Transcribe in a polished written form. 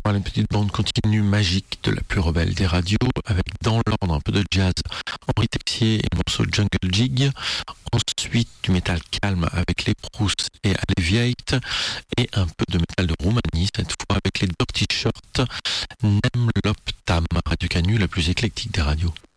Voilà une petite bande continue magique de la plus rebelle des radios, avec dans l'ordre un peu de jazz, Henri Texier et le morceau Jungle Jig. Ensuite du métal calme avec les Proust et Alleviate, et un peu de métal de Roumanie, cette fois avec les Dirty Shirts, Nem Lop Tam, Radio Canu, la plus éclectique des radios.